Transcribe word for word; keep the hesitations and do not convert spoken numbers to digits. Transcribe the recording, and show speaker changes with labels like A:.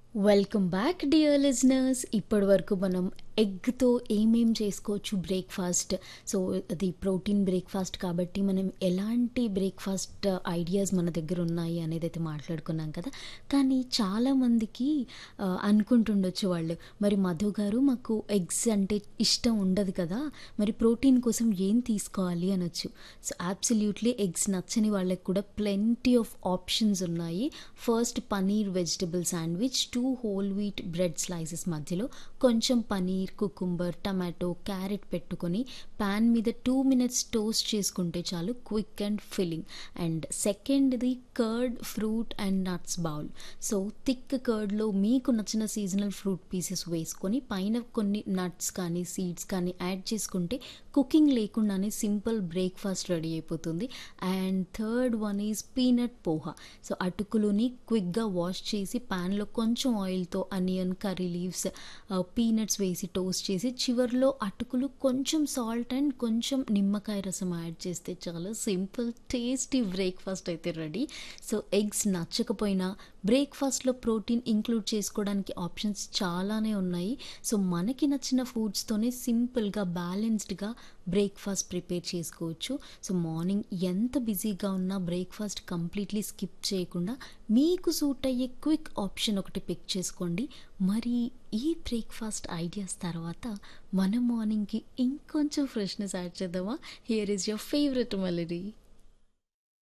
A: Welcome back dear listeners. ఇప్పటి వరకు మనం ఎగ్తో ఏమేం చేసుకోవచ్చు బ్రేక్ఫాస్ట్. సో అది ప్రోటీన్ బ్రేక్ఫాస్ట్ కాబట్టి మనం ఎలాంటి బ్రేక్ఫాస్ట్ ఐడియాస్ మన దగ్గర ఉన్నాయి అనేది అయితే మాట్లాడుకున్నాం కదా. కానీ చాలామందికి ఆ, అనుకుంటుండొచ్చు వాళ్ళు, మరి మధు గారు మాకు ఎగ్స్ అంటే ఇష్టం ఉండదు కదా, మరి ప్రోటీన్ కోసం ఏం తీసుకోవాలి అనొచ్చు. సో అబ్సల్యూట్లీ ఎగ్స్ నచ్చని వాళ్ళకి కూడా ప్లెంటీ ఆఫ్ ఆప్షన్స్ ఉన్నాయి. First paneer vegetable sandwich, two whole wheat bread slices మధ్యలో కొంచెం పనీర్, కుకుంబర్, టమాటో, క్యారెట్ పెట్టుకొని ప్యాన్ మీద టూ మినిట్స్ టోస్ట్ చేసుకుంటే చాలు, క్విక్ అండ్ ఫిల్లింగ్. అండ్ సెకండ్ది curd, fruit and nuts bowl. So thick కర్డ్లో మీకు నచ్చిన సీజనల్ ఫ్రూట్ పీసెస్ వేసుకొని పైన కొన్ని నట్స్ కానీ సీడ్స్ కానీ యాడ్ చేసుకుంటే కుకింగ్ లేకుండానే సింపుల్ బ్రేక్ఫాస్ట్ రెడీ అయిపోతుంది. And third one is peanut poha. So అటుకులని క్విక్గా వాష్ చేసి ప్యాన్లో కొంచెం ఆయిల్తో అనియన్, కర్రీ లీవ్స్, పీనట్స్ వేసి టోస్ట్ చేసి చివర్లో అటుకులు, కొంచెం సాల్ట్ అండ్ కొంచెం నిమ్మకాయ రసం యాడ్ చేస్తే చాలా సింపుల్ టేస్టీ బ్రేక్ఫాస్ట్ అయితే రెడీ. సో ఎగ్స్ నచ్చకపోయినా బ్రేక్ఫాస్ట్లో ప్రోటీన్ ఇంక్లూడ్ చేసుకోవడానికి ఆప్షన్స్ చాలానే ఉన్నాయి. సో మనకి నచ్చిన ఫుడ్స్తోనే సింపుల్గా బ్యాలెన్స్డ్గా బ్రేక్ఫాస్ట్ ప్రిపేర్ చేసుకోవచ్చు. సో మార్నింగ్ ఎంత బిజీగా ఉన్నా బ్రేక్ఫాస్ట్ కంప్లీట్లీ స్కిప్ చేయకుండా మీకు సూట్ అయ్యే క్విక్ ఆప్షన్ ఒకటి పిక్ చేసుకోండి. మరి ఈ బ్రేక్ఫాస్ట్ ఐడియాస్ తర్వాత మన మార్నింగ్కి ఇంకొంచెం ఫ్రెష్నెస్ యాడ్ చేద్దామా? Here is your favourite melody.